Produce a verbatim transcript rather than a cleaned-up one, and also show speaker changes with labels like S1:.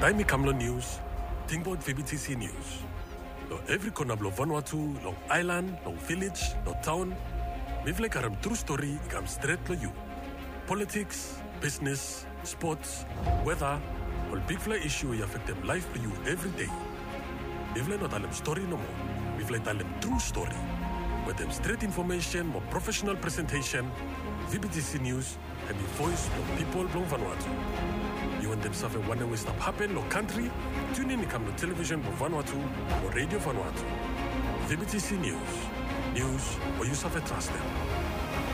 S1: Daimi Kamlo News, Tingbot V B T C News. Lo every corner of Vanuatu, long island, long village, no town. Mivle karam true story ikam straight to you. Politics, business, sports, weather, all big fly issue you affect them life for you every day. Mivle not alem story no more. Mivle alem true story. With them straight information, more professional presentation, V B T C News, and the voice of people from Vanuatu. You want them something one way stop happen, no country, tune in, come to television for Vanuatu or radio Vanuatu. V B T C News. News where you suffer trust them.